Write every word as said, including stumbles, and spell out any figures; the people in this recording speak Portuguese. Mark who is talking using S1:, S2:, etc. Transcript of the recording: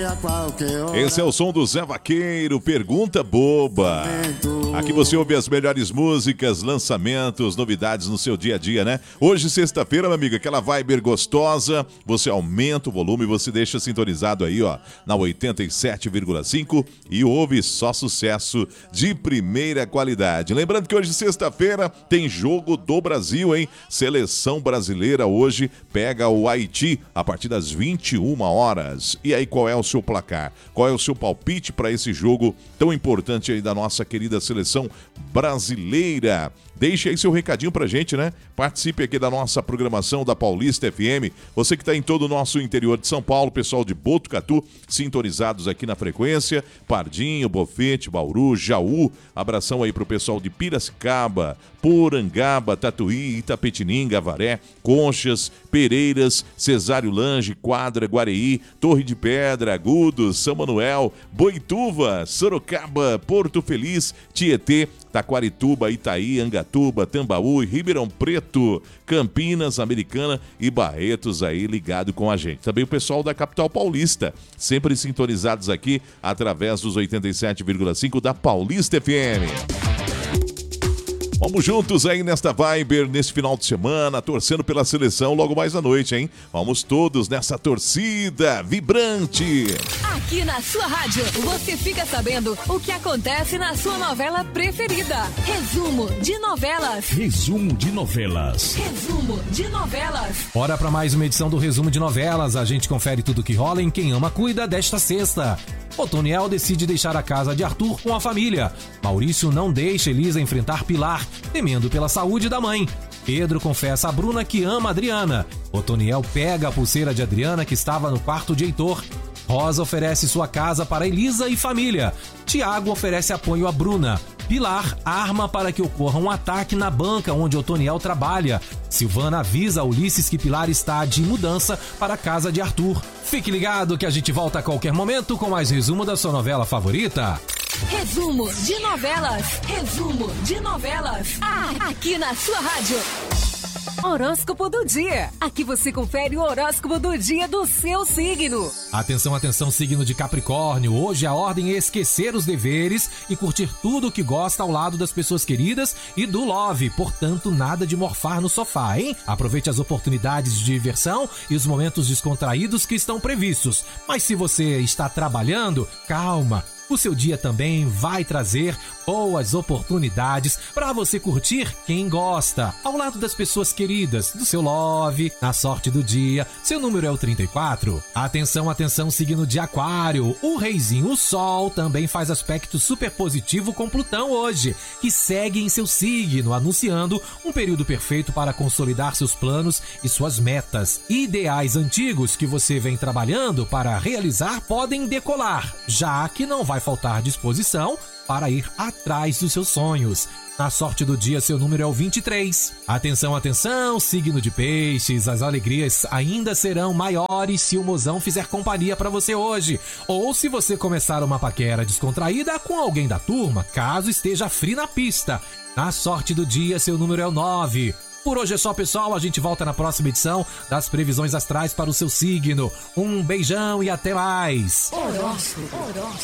S1: Esse é o som do Zé Vaqueiro, Pergunta Boba. Aqui você ouve as melhores músicas, lançamentos, novidades no seu dia a dia, né? Hoje, sexta-feira, meu amigo, aquela vibe gostosa, você aumenta o volume, você deixa sintonizado aí, ó, na oitenta e sete vírgula cinco e ouve só sucesso de primeira qualidade. Lembrando que hoje, sexta-feira, tem jogo do Brasil, hein? Seleção brasileira hoje pega o Haiti a partir das vinte e uma horas. E aí, qual é o seu placar? Qual é o seu palpite para esse jogo tão importante aí da nossa querida seleção brasileira? Deixe aí seu recadinho pra gente, né? Participe aqui da nossa programação da Paulista F M. Você que está em todo o nosso interior de São Paulo, pessoal de Botucatu, sintonizados aqui na frequência, Pardinho, Bofete, Bauru, Jaú, abração aí pro pessoal de Piracicaba, Porangaba, Tatuí, Itapetininga, Avaré, Conchas, Pereiras, Cesário Lange, Quadra, Guareí, Torre de Pedra, Agudos, São Manuel, Boituva, Sorocaba, Porto Feliz, Tietê, Taquarituba, Itaí, Angatuba, Tambaú, Ribeirão Preto, Campinas, Americana e Barretos aí ligado com a gente. Também o pessoal da capital paulista, sempre sintonizados aqui através dos oitenta e sete vírgula cinco da Paulista F M. Vamos juntos aí nesta Viber, nesse final de semana, torcendo pela seleção logo mais à noite, hein? Vamos todos nessa torcida vibrante.
S2: Aqui na sua rádio, você fica sabendo o que acontece na sua novela preferida. Resumo de novelas.
S3: Resumo de novelas.
S2: Resumo de novelas.
S3: Bora para mais uma edição do Resumo de Novelas. A gente confere tudo que rola em Quem Ama Cuida desta sexta. Otoniel decide deixar a casa de Arthur com a família. Maurício não deixa Elisa enfrentar Pilar, temendo pela saúde da mãe. Pedro confessa a Bruna que ama Adriana. Otoniel pega a pulseira de Adriana que estava no quarto de Heitor. Rosa oferece sua casa para Elisa e família. Tiago oferece apoio a Bruna. Pilar arma para que ocorra um ataque na banca onde Otoniel trabalha. Silvana avisa a Ulisses que Pilar está de mudança para a casa de Arthur. Fique ligado que a gente volta a qualquer momento com mais resumo da sua novela favorita.
S2: Resumo de novelas. Resumo de novelas. Ah, aqui na sua rádio. Horóscopo do dia. Aqui você confere o horóscopo do dia do seu signo.
S3: Atenção, atenção, signo de Capricórnio. Hoje a ordem é esquecer os deveres e curtir tudo o que gosta ao lado das pessoas queridas e do love. Portanto, nada de morfar no sofá, hein? Aproveite as oportunidades de diversão e os momentos descontraídos que estão previstos. Mas se você está trabalhando, calma. O seu dia também vai trazer boas oportunidades para você curtir quem gosta, ao lado das pessoas queridas, do seu love, na sorte do dia. Seu número é o trinta e quatro. Atenção, atenção, signo de Aquário. O reizinho, o Sol, também faz aspecto super positivo com Plutão hoje, que segue em seu signo, anunciando um período perfeito para consolidar seus planos e suas metas. Ideais antigos que você vem trabalhando para realizar podem decolar, já que não vai faltar disposição para ir atrás dos seus sonhos. Na sorte do dia, seu número é o vinte e três. Atenção, atenção, signo de Peixes. As alegrias ainda serão maiores se o mozão fizer companhia para você hoje. Ou se você começar uma paquera descontraída com alguém da turma, caso esteja frio na pista. Na sorte do dia, seu número é o nove. Por hoje é só, pessoal. A gente volta na próxima edição das previsões astrais para o seu signo. Um beijão e até mais.
S2: Horóscopo. Horóscopo.